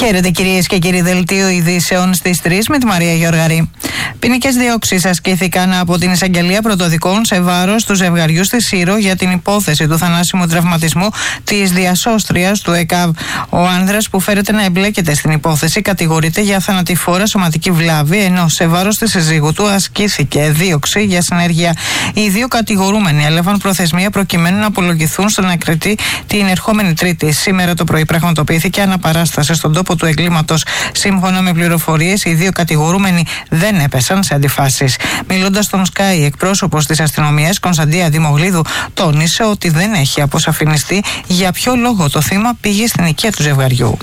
Χαίρετε κυρίες και κύριοι, δελτίο ειδήσεων στις 3 με τη Μαρία Γεωργαρή. Ποινικές διώξεις ασκήθηκαν από την Εισαγγελία Πρωτοδικών σε βάρος του ζευγαριού στη Σύρο για την υπόθεση του θανάσιμου τραυματισμού της διασώστριας του ΕΚΑΒ. Ο άνδρας που φέρεται να εμπλέκεται στην υπόθεση κατηγορείται για θανατηφόρα σωματική βλάβη, ενώ σε βάρος της σύζυγου του ασκήθηκε δίωξη για συνέργεια. Οι δύο κατηγορούμενοι έλαβαν προθεσμία προκειμένου να απολογηθούν στον ακριτή την ερχόμενη Τρίτη. Σήμερα το πρωί πραγματοποιήθηκε αναπαράσταση στον τόπο του εγκλήματος. Σύμφωνα με πληροφορίες, οι δύο κατηγορούμενοι δεν έπεσαν σε αντιφάσεις. Μιλώντας στον Sky, εκπρόσωπος της αστυνομίας Κωνσταντία Δημογλίδου τόνισε ότι δεν έχει αποσαφινιστεί για ποιο λόγο το θύμα πήγε στην οικία του ζευγαριού.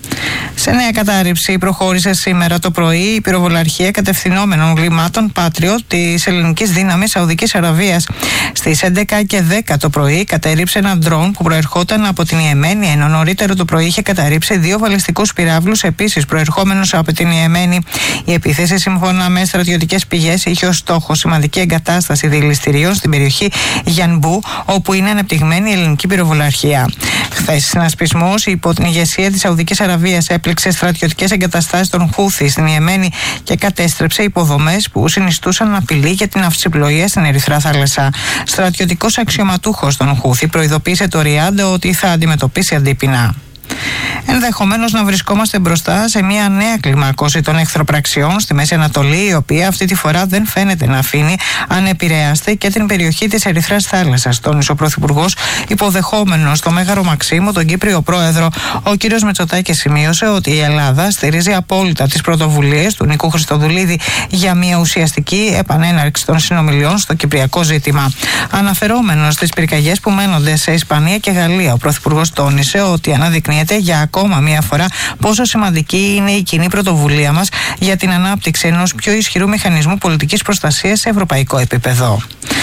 Σε νέα κατάρριψη προχώρησε σήμερα το πρωί η πυροβολαρχία κατευθυνόμενων γλυμάτων Patriot της ελληνικής δύναμης Σαουδικής Αραβίας. Στις 11 και 10 το πρωί κατέρριψε ένα ντρόουν που προερχόταν από την Ιεμένη, ενώ νωρίτερα το πρωί είχε καταρρίψει δύο βαλιστικούς πυράβλους επίσης προερχόμενους από την Ιεμένη. Η επίθεση, σύμφωνα με στρατιωτικές πηγές, είχε ως στόχο σημαντική εγκατάσταση δηληστηρίων στην περιοχή Γιανμπού, όπου είναι ανεπτυγμένη η ελληνική πυροβολαρχία. Χθες, συνασπισμός υπό την ηγεσία της Σαουδικής Αραβίας έπληξε στρατιωτικές εγκαταστάσεις των Χούθι στην Ιεμένη και κατέστρεψε υποδομές που συνιστούσαν απειλή για την αυσιπλοεία στην Ερυθρά Θάλασσα. Στρατιωτικός αξιωματούχος των Χούθι προειδοποίησε το Ριάντ ότι θα αντιμετωπίσει αντίπεινα. Ενδεχομένως να βρισκόμαστε μπροστά σε μια νέα κλιμάκωση των εχθροπραξιών στη Μέση Ανατολή, η οποία αυτή τη φορά δεν φαίνεται να αφήνει ανεπηρέαστη και την περιοχή της Ερυθράς Θάλασσας, τόνισε ο Πρωθυπουργός, υποδεχόμενος στο Μέγαρο Μαξίμου τον Κύπριο Πρόεδρο. Ο κ. Μητσοτάκης σημείωσε ότι η Ελλάδα στηρίζει απόλυτα τις πρωτοβουλίες του Νίκου Χριστοδουλίδη για μια ουσιαστική επανέναρξη των συνομιλιών στο κυπριακό ζήτημα. Αναφερόμενος στις πυρκαγιές που μένονται σε Ισπανία και Γαλλία, ο Πρωθυπουργός τόνισε ότι αναδεικνύεται για ακόμα μία φορά πόσο σημαντική είναι η κοινή πρωτοβουλία μας για την ανάπτυξη ενός πιο ισχυρού μηχανισμού πολιτικής προστασίας σε ευρωπαϊκό επίπεδο.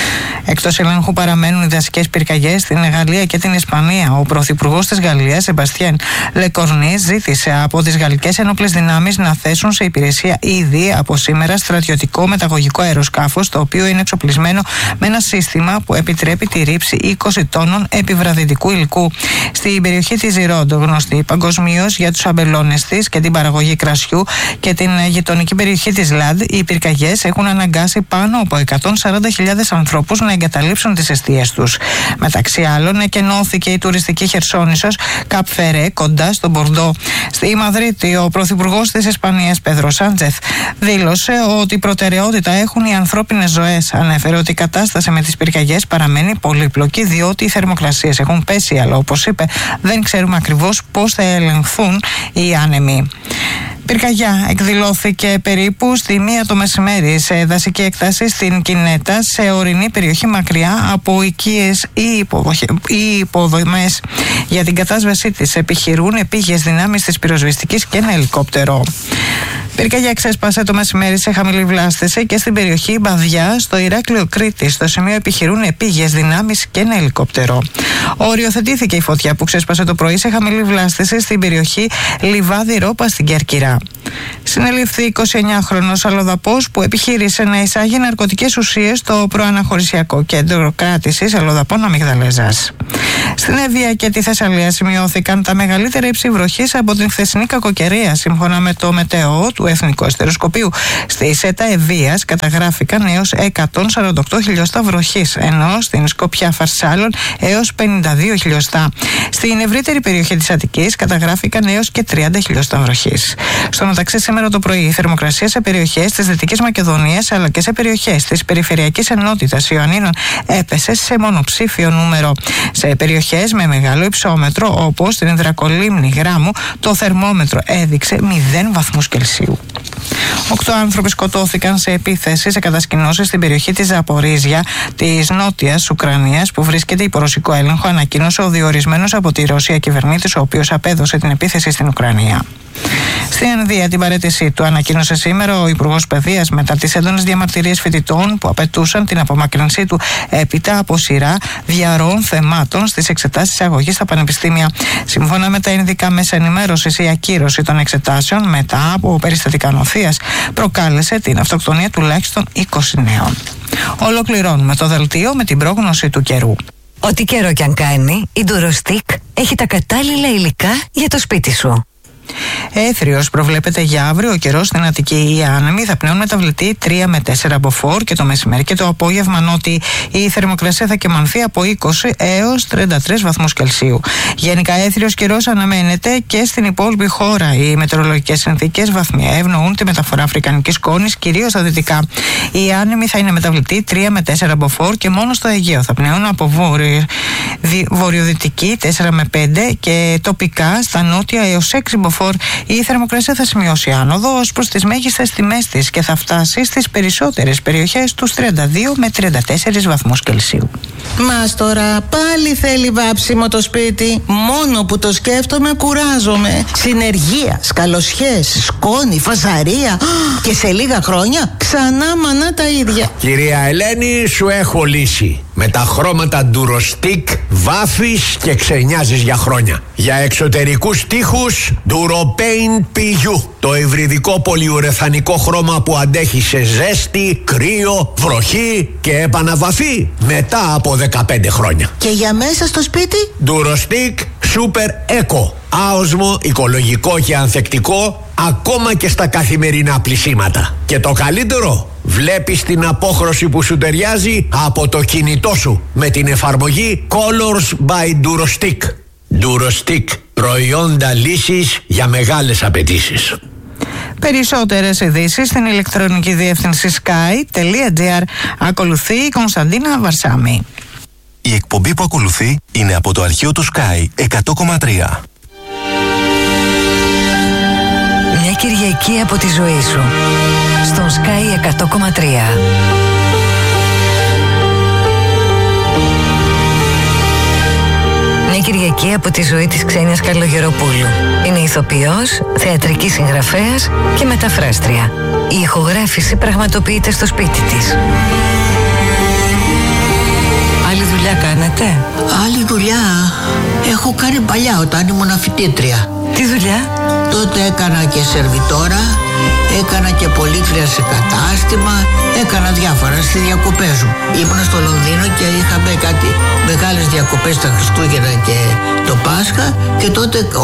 Εκτός ελέγχου παραμένουν οι δασικές πυρκαγιές στην Γαλλία και την Ισπανία. Ο Πρωθυπουργός της Γαλλίας, Σεμπαστιέν Λεκορνή, ζήτησε από τις γαλλικές ενόπλες δυνάμεις να θέσουν σε υπηρεσία ήδη από σήμερα στρατιωτικό μεταγωγικό αεροσκάφος, το οποίο είναι εξοπλισμένο με ένα σύστημα που επιτρέπει τη ρήψη 20 τόνων επιβραδυτικού υλικού. Στην περιοχή της Ζιρόντο, γνωστή παγκοσμίως για τους αμπελώνες της και την παραγωγή κρασιού, και την γειτονική περιοχή της Λαντ, οι πυρκαγιές έχουν αναγκάσει πάνω από 140.000 ανθρώπους να εγκαταλείψουν τις εστίες τους. Μεταξύ άλλων, εκενώθηκε η τουριστική Χερσόνησος Καπ Φερέ κοντά στο Μπορντό. Στη Μαδρίτη, ο Πρωθυπουργός της Ισπανίας, Πέδρο Σάντσεθ, δήλωσε ότι προτεραιότητα έχουν οι ανθρώπινες ζωές. Ανέφερε ότι η κατάσταση με τις πυρκαγιές παραμένει πολύπλοκη, διότι οι θερμοκρασίες έχουν πέσει, αλλά όπως είπε, δεν ξέρουμε ακριβώς πώς θα ελεγχθούν οι άνεμοι. Πυρκαγιά εκδηλώθηκε περίπου στη 1 το μεσημέρι σε δασική έκταση στην Κινέτα, σε ορεινή περιοχή μακριά από οικίες ή υποδομές. Για την κατάσβεσή της επιχειρούν επίγειες δυνάμεις της πυροσβεστικής και ένα ελικόπτερο. Πυρκαγιά ξέσπασε το μεσημέρι σε χαμηλή βλάστηση και στην περιοχή Μπαδιά, στο Ηράκλειο Κρήτη. Στο σημείο επιχειρούν επίγειες δυνάμεις και ένα ελικόπτερο. Οριοθετήθηκε η φωτιά που ξέσπασε το πρωί σε χαμηλή βλάστηση στην περιοχή Λιβάδι Ρόπα στην Κέρκυρα. Συνελήφθη 29χρονος αλλοδαπός που επιχείρησε να εισάγει ναρκωτικές ουσίες στο προαναχωρησιακό κέντρο κράτησης αλλοδαπών Αμυγδαλέζας. Στην Εύβοια και τη Θεσσαλία σημειώθηκαν τα μεγαλύτερα ύψη βροχής από την χθεσινή κακοκαιρία. Σύμφωνα με το μετεό του Εθνικού Αστεροσκοπείου, στη ΣΕΤΑ Ευβοίας καταγράφηκαν έως 148 χιλιοστά βροχής, ενώ στην Σκοπιά Φαρσάλων έως 52 χιλιοστά. Στην ευρύτερη περιοχή της Αττικής καταγράφηκαν έως και 30 χιλιοστά βροχής. Στο μεταξύ, σήμερα το πρωί η θερμοκρασία σε περιοχές της Δυτικής Μακεδονίας αλλά και σε περιοχές της Περιφερειακής Ενότητας Ιωαννίνων έπεσε σε μονοψήφιο νούμερο. Σε περιοχές με μεγάλο υψόμετρο, όπως στην Ινδρακολίμνη Γράμμου, το θερμόμετρο έδειξε 0 βαθμούς Κελσίου. 8 άνθρωποι σκοτώθηκαν σε επίθεση σε κατασκηνώσεις στην περιοχή της Ζαπορίζια της Νότιας Ουκρανίας, που βρίσκεται υπό ρωσικό έλεγχο, ανακοίνωσε ο διορισμένος από τη Ρωσία κυβερνήτης, ο οποίος απέδωσε την επίθεση στην Ουκρανία. Στην Ινδία, την παραίτησή του ανακοίνωσε σήμερα ο Υπουργός Παιδείας μετά τις έντονες διαμαρτυρίες φοιτητών που απαιτούσαν την απομάκρυνσή του έπειτα από σειρά διαρροών θεμάτων στις εξετάσεις αγωγής στα πανεπιστήμια. Σύμφωνα με τα ινδικά μέσα ενημέρωσης, η ακύρωση των εξετάσεων μετά από περιστατικά νοθείας προκάλεσε την αυτοκτονία τουλάχιστον 20 νέων. Ολοκληρώνουμε το δελτίο με την πρόγνωση του καιρού. Ό,τι καιρό κι αν κάνει, η Durostec έχει τα κατάλληλα υλικά για το σπίτι σου. Έθριος προβλέπεται για αύριο. Ο καιρός στην Αττική ή άνεμοι θα πνέουν μεταβλητή 3 με 4 μποφόρ και το μεσημέρι και το απόγευμα νότι η θερμοκρασία θα κυμανθεί από 20 έως 33 βαθμούς Κελσίου. Γενικά έθριος καιρός αναμένεται και στην υπόλοιπη χώρα. Οι μετεωρολογικές συνθήκες βαθμιαία ευνοούν τη μεταφορά αφρικανικής σκόνης, κυρίως στα δυτικά. Οι άνεμοι θα είναι μεταβλητή 3 με 4 μποφόρ και μόνο στο Αιγαίο θα πνέουν από βορειοδυτική 4 με 5 και τοπικά στα νότια έως 6 μποφόρ. Η θερμοκρασία θα σημειώσει άνοδο ως προς τις μέγιστες τιμές της και θα φτάσει στις περισσότερες περιοχές τους 32 με 34 βαθμούς Κελσίου. Μας τώρα πάλι θέλει βάψιμο το σπίτι. Μόνο που το σκέφτομαι κουράζομαι. Συνεργεία, σκαλοσιές, σκόνη, φασαρία. Και σε λίγα χρόνια ξανά μανά τα ίδια. Κυρία Ελένη, σου έχω λύση. Με τα χρώματα Durostic βάφεις και ξενιάζεις για χρόνια. Για εξωτερικούς τοίχους Duropaint PU. Το υβριδικό πολυουρεθανικό χρώμα που αντέχει σε ζέστη, κρύο, βροχή και επαναβαφή μετά από 15 χρόνια. Και για μέσα στο σπίτι Durostic Super Eco. Άοσμο, οικολογικό και ανθεκτικό ακόμα και στα καθημερινά πλυσίματα. Και το καλύτερο, βλέπεις την απόχρωση που σου ταιριάζει από το κινητό σου με την εφαρμογή Colors by Durostic. Durostic, προϊόντα λύσης για μεγάλες απαιτήσεις. Περισσότερες ειδήσεις στην ηλεκτρονική διεύθυνση sky.gr. Ακολουθεί η Κωνσταντίνα Βαρσάμι. Η εκπομπή που ακολουθεί είναι από το αρχείο του Sky 100,3. Μια Κυριακή από τη ζωή σου στον Sky 100,3. Μια Κυριακή από τη ζωή της Ξένιας Καλογεροπούλου. Είναι ηθοποιός, θεατρική συγγραφέας και μεταφράστρια. Η ηχογράφηση πραγματοποιείται στο σπίτι της. Άλλη δουλειά κάνετε? Άλλη δουλειά έχω κάνει παλιά όταν ήμουν φοιτήτρια. Τι δουλειά? Τότε έκανα και σερβιτόρα, έκανα και πολίτρια σε κατάστημα, έκανα διάφορα στις διακοπές μου. Ήμουν στο Λονδίνο και είχαμε κάτι μεγάλες διακοπές τα Χριστούγεννα και το Πάσχα και τότε